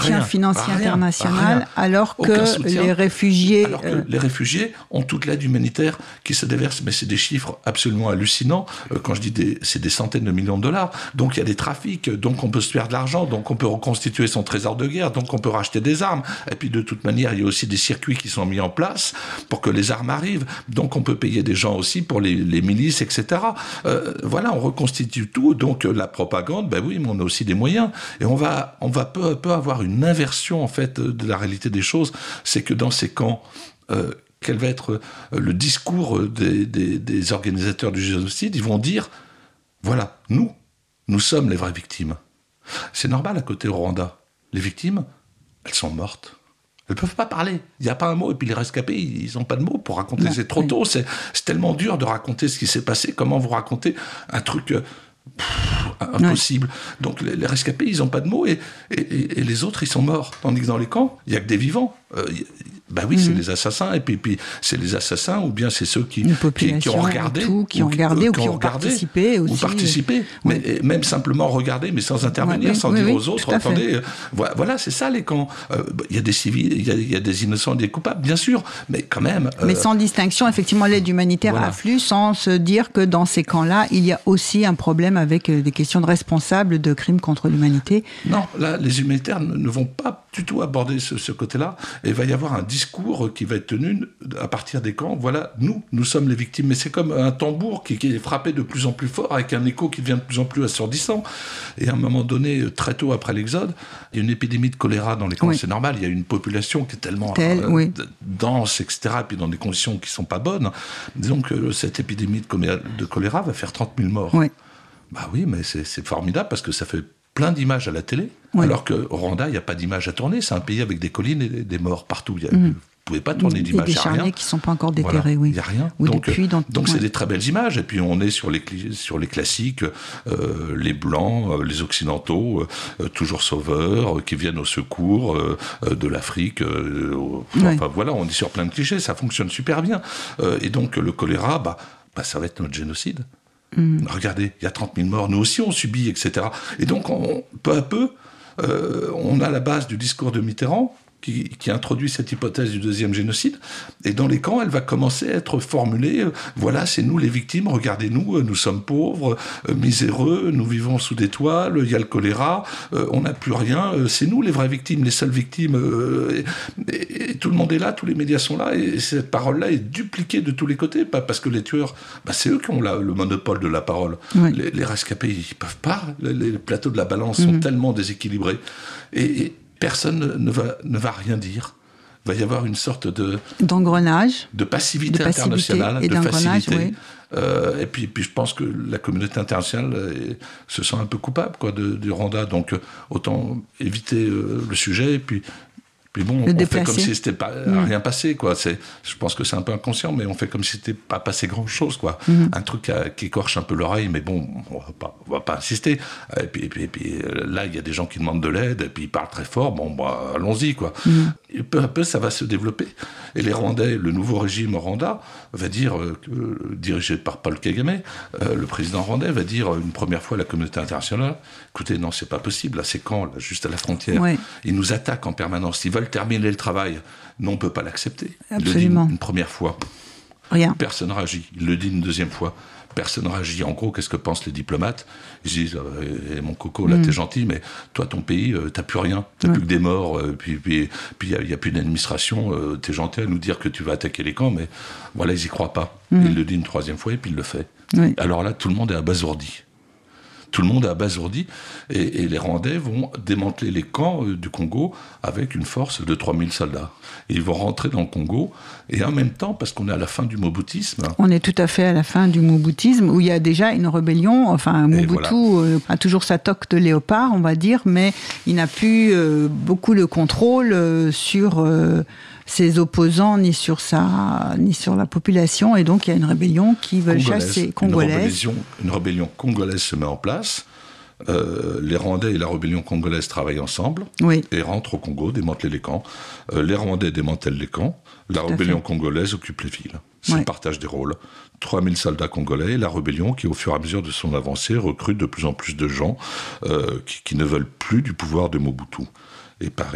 soutien financier international, alors que les réfugiés... Alors que les réfugiés ont toute l'aide humanitaire qui se déverse, mais c'est des chiffres absolument hallucinants. Quand je dis c'est des centaines de millions de dollars. Donc il y a des trafics, donc on peut se faire de l'argent, donc on peut reconstituer son trésor de guerre, donc on peut racheter des armes. Et puis de toute manière, il y a aussi des circuits qui sont mis en place pour que les armes arrivent. Donc on peut payer des gens aussi pour les milices, etc. Voilà, on reconstitue tout. Donc la propagande, ben oui, mais on a aussi des moyens. Et on va peu à peu avoir une inversion en fait de la réalité des choses. C'est que dans ces camps, quel va être le discours des organisateurs du génocide? Ils vont dire, voilà, nous sommes les vraies victimes. C'est normal à côté au Rwanda. Les victimes, elles sont mortes. Elles ne peuvent pas parler. Il n'y a pas un mot. Et puis les rescapés, ils n'ont pas de mots pour raconter. Non, c'est trop tôt. C'est tellement dur de raconter ce qui s'est passé. Comment vous racontez un truc impossible. Donc les rescapés, ils n'ont pas de mots. Et les autres, ils sont morts. Tandis que dans les camps, il n'y a que des vivants. Ben oui, c'est les assassins, et puis c'est les assassins, ou bien c'est ceux qui ont regardé, qui ont participé aussi. Ou participé, mais même simplement regarder, mais sans intervenir, sans dire aux autres, attendez, voilà, c'est ça les camps. Il y a des civils, il y a des innocents et des coupables, bien sûr, mais quand même... Mais sans distinction, effectivement, l'aide humanitaire afflue, sans se dire que dans ces camps-là, il y a aussi un problème avec des questions de responsables de crimes contre l'humanité. Non, là, les humanitaires ne vont pas du tout aborder ce côté-là, et il va y avoir un discours qui va être tenu à partir des camps. Voilà, nous sommes les victimes. Mais c'est comme un tambour qui est frappé de plus en plus fort, avec un écho qui devient de plus en plus assourdissant. Et à un moment donné, très tôt après l'Exode, il y a une épidémie de choléra dans les camps. C'est normal, il y a une population qui est tellement dense, etc., et puis dans des conditions qui ne sont pas bonnes. Disons que cette épidémie de choléra va faire 30 000 morts. Bah oui, mais c'est formidable, parce que ça fait plein d'images à la télé, alors qu'au Rwanda, il n'y a pas d'images à tourner. C'est un pays avec des collines et des morts partout. Vous ne pouvez pas tourner d'images, il n'y a rien. Des charniers qui ne sont pas encore déterrés, il n'y a rien. Donc c'est des très belles images. Et puis on est sur les classiques, les Blancs, les Occidentaux, toujours sauveurs, qui viennent au secours de l'Afrique. Enfin voilà, on est sur plein de clichés, ça fonctionne super bien. Et donc le choléra, ça va être notre génocide. Regardez, il y a 30 000 morts, nous aussi on subit, etc. Et donc, peu à peu, on a la base du discours de Mitterrand, qui introduit cette hypothèse du deuxième génocide, et dans les camps, elle va commencer à être formulée, voilà, c'est nous les victimes, regardez-nous, nous sommes pauvres, miséreux, nous vivons sous des toiles, il y a le choléra, on n'a plus rien, c'est nous les vraies victimes, les seules victimes, et tout le monde est là, tous les médias sont là, et cette parole-là est dupliquée de tous les côtés, pas parce que les tueurs, c'est eux qui ont le monopole de la parole. Les rescapés, ils peuvent pas, les plateaux de la balance sont tellement déséquilibrés, et personne ne va rien dire. Il va y avoir une sorte d'engrenage, de passivité internationale, de facilité. Et puis je pense que la communauté internationale se sent un peu coupable du Rwanda. Donc autant éviter le sujet. Et puis bon, on fait comme si c'était pas rien passé, quoi. Je pense que c'est un peu inconscient, mais on fait comme si c'était pas passé grand-chose, quoi. Un truc qui écorche un peu l'oreille, mais bon, on va pas insister. Et puis là, il y a des gens qui demandent de l'aide, et puis ils parlent très fort. Bon, allons-y, quoi. Et peu à peu, ça va se développer. Et les Rwandais, le nouveau régime au Rwanda, va dire, dirigé par Paul Kagame, le président rwandais, va dire une première fois à la communauté internationale, écoutez, non, c'est pas possible, là, c'est quand, là, juste à la frontière. Ils nous attaquent en permanence. Ils veulent terminer le travail. Non, on ne peut pas l'accepter. Absolument. Il le dit une première fois. Rien. Personne ne réagit. Il le dit une deuxième fois. Personne ne réagit. En gros, qu'est-ce que pensent les diplomates? Ils disent, mon coco, là, t'es gentil, mais toi, ton pays, t'as plus rien. T'as plus que des morts. Puis il n'y a plus d'administration. T'es gentil à nous dire que tu vas attaquer les camps, mais voilà, ils n'y croient pas. Il le dit une troisième fois, et puis il le fait. Alors là, tout le monde est abasourdi. Tout le monde est abasourdi, et les Rwandais vont démanteler les camps du Congo avec une force de 3000 soldats. Et ils vont rentrer dans le Congo, et en même temps, parce qu'on est à la fin du moboutisme... On est tout à fait à la fin du moboutisme, où il y a déjà une rébellion. Enfin, Mobutu a toujours sa toque de léopard, on va dire, mais il n'a plus beaucoup le contrôle sur... ses opposants, ni sur la population, et donc il y a une rébellion qui veut chasser congolaise. Une rébellion congolaise se met en place. Les Rwandais et la rébellion congolaise travaillent ensemble et rentrent au Congo, démanteler les camps. Les Rwandais démantèlent les camps. La rébellion congolaise occupe les villes. C'est le partage des rôles. 3000 soldats congolais, et la rébellion qui, au fur et à mesure de son avancée, recrute de plus en plus de gens qui ne veulent plus du pouvoir de Mobutu. Et pareil.